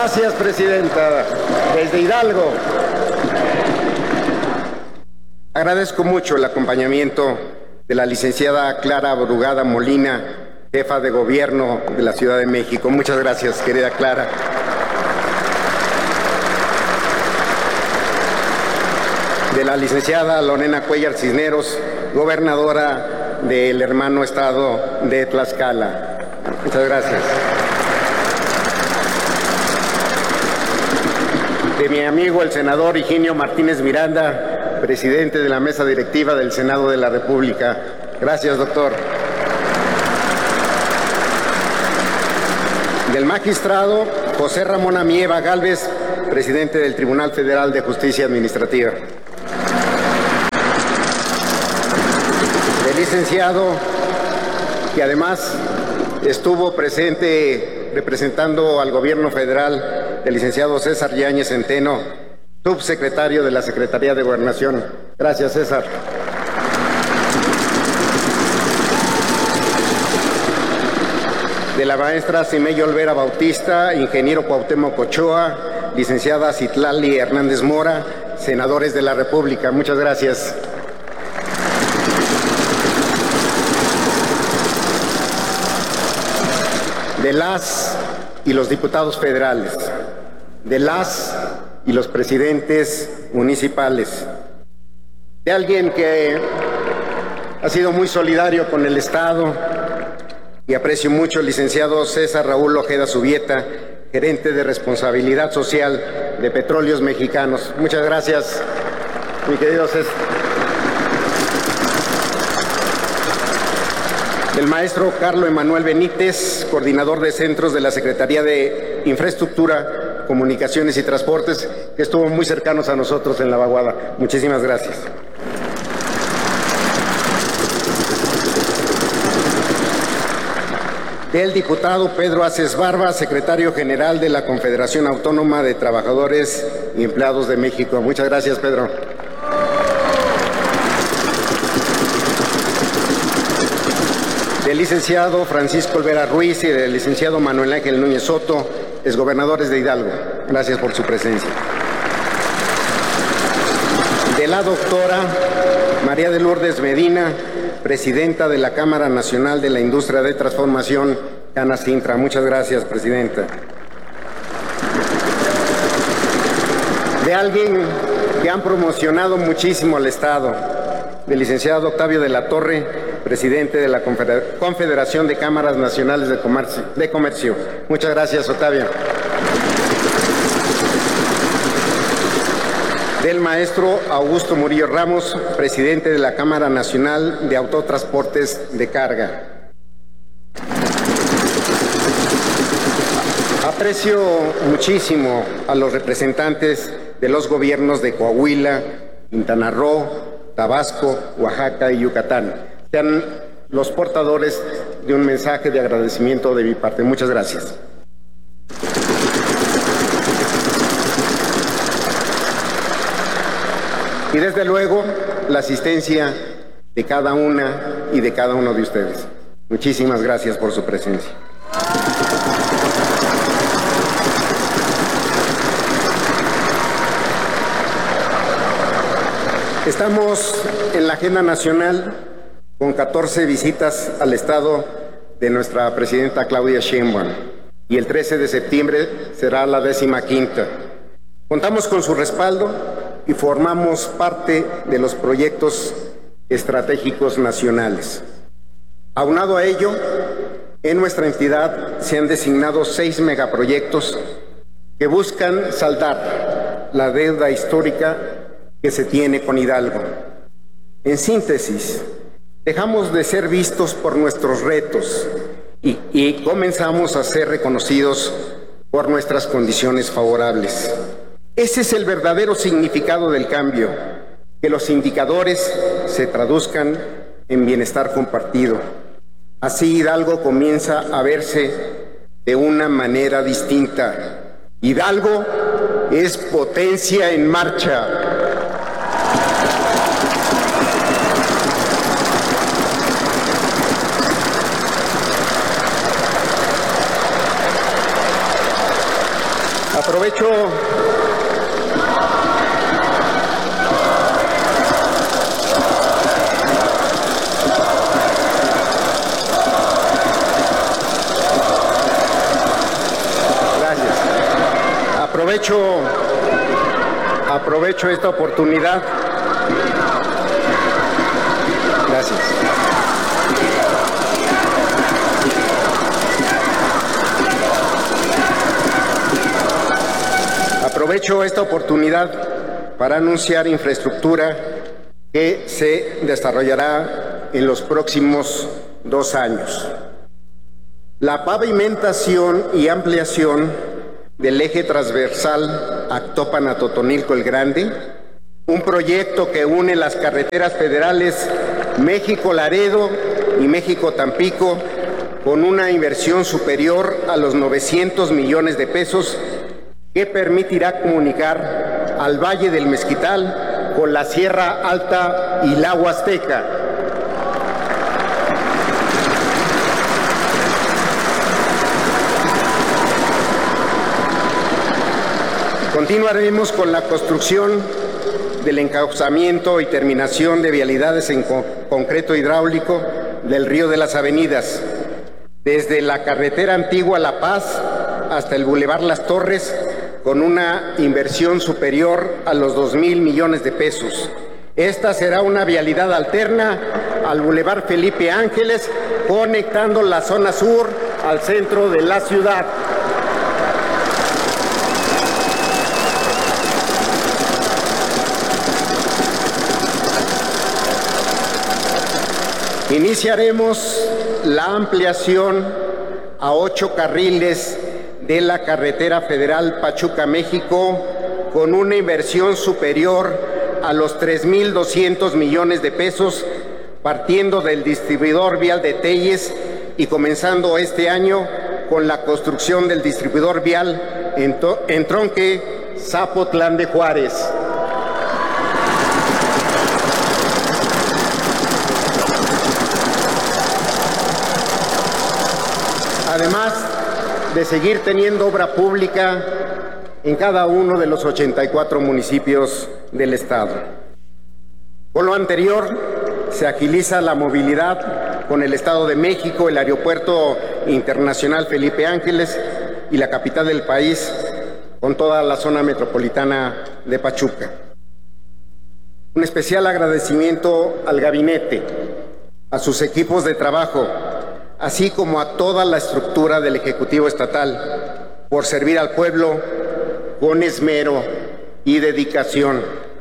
Gracias, presidenta. Desde Hidalgo. Agradezco mucho el acompañamiento de la licenciada Clara Brugada Molina, jefa de gobierno de la Ciudad de México. Muchas gracias, querida Clara. De la licenciada Lorena Cuellar Cisneros, gobernadora del hermano estado de Tlaxcala. Muchas gracias. De mi amigo el senador Higinio Martínez Miranda, presidente de la mesa directiva del Senado de la República. Gracias, doctor. Del magistrado José Ramón Amieva Gálvez, presidente del Tribunal Federal de Justicia Administrativa. Del licenciado, que además estuvo presente representando al gobierno federal, el licenciado César Yáñez Centeno, subsecretario de la Secretaría de Gobernación. Gracias, César. De la maestra Simey Olvera Bautista, ingeniero Cuauhtémoc Ochoa, licenciada Citlali Hernández Mora, senadores de la República. Muchas gracias. De las y los diputados federales, de las y los presidentes municipales, de alguien que ha sido muy solidario con el Estado, y aprecio mucho el licenciado César Raúl Ojeda Subieta, gerente de responsabilidad social de Petróleos Mexicanos. Muchas gracias, mi querido César. El maestro Carlos Emanuel Benítez, coordinador de centros de la Secretaría de Infraestructura, Comunicaciones y Transportes, que estuvo muy cercanos a nosotros en la vaguada. Muchísimas gracias. El diputado Pedro Aces Barba, secretario general de la Confederación Autónoma de Trabajadores y Empleados de México. Muchas gracias, Pedro. Del licenciado Francisco Olvera Ruiz y del licenciado Manuel Ángel Núñez Soto, exgobernadores de Hidalgo. Gracias por su presencia. De la doctora María de Lourdes Medina, presidenta de la Cámara Nacional de la Industria de Transformación, Canacintra. Muchas gracias, presidenta. De alguien que han promocionado muchísimo al Estado, del licenciado Octavio de la Torre, presidente de la Confederación de Cámaras Nacionales de Comercio. Muchas gracias, Octavio. Del maestro Augusto Murillo Ramos, presidente de la Cámara Nacional de Autotransportes de Carga. Aprecio muchísimo a los representantes de los gobiernos de Coahuila, Quintana Roo, Tabasco, Oaxaca y Yucatán. Sean los portadores de un mensaje de agradecimiento de mi parte. Muchas gracias. Y desde luego, la asistencia de cada una y de cada uno de ustedes. Muchísimas gracias por su presencia. Estamos en la agenda nacional con 14 visitas al estado de nuestra presidenta Claudia Sheinbaum, y el 13 de septiembre será la 15ª. Contamos con su respaldo y formamos parte de los proyectos estratégicos nacionales. Aunado a ello, en nuestra entidad se han designado 6 megaproyectos que buscan saldar la deuda histórica que se tiene con Hidalgo. En síntesis, dejamos de ser vistos por nuestros retos y comenzamos a ser reconocidos por nuestras condiciones favorables. Ese es el verdadero significado del cambio, que los indicadores se traduzcan en bienestar compartido. Así Hidalgo comienza a verse de una manera distinta. Hidalgo es potencia en marcha. Aprovecho esta oportunidad. Gracias. Aprovecho esta oportunidad para anunciar infraestructura que se desarrollará en los próximos 2 años. La pavimentación y ampliación del eje transversal Actopan-Totonilco el Grande, un proyecto que une las carreteras federales México-Laredo y México-Tampico con una inversión superior a los 900 millones de pesos que permitirá comunicar al Valle del Mezquital con la Sierra Alta y la Huasteca. Continuaremos con la construcción del encauzamiento y terminación de vialidades en concreto hidráulico del Río de las Avenidas, desde la carretera antigua La Paz hasta el Boulevard Las Torres, con una inversión superior a los 2,000 millones de pesos. Esta será una vialidad alterna al Boulevard Felipe Ángeles, conectando la zona sur al centro de la ciudad. Iniciaremos la ampliación a 8 carriles de la carretera federal Pachuca-México con una inversión superior a los 3,200 millones de pesos, partiendo del distribuidor vial de Telles y comenzando este año con la construcción del distribuidor vial en Tronque Zapotlán de Juárez. Además de seguir teniendo obra pública en cada uno de los 84 municipios del Estado. Con lo anterior, se agiliza la movilidad con el Estado de México, el Aeropuerto Internacional Felipe Ángeles y la capital del país, con toda la zona metropolitana de Pachuca. Un especial agradecimiento al gabinete, a sus equipos de trabajo, así como a toda la estructura del Ejecutivo Estatal, por servir al pueblo con esmero y dedicación.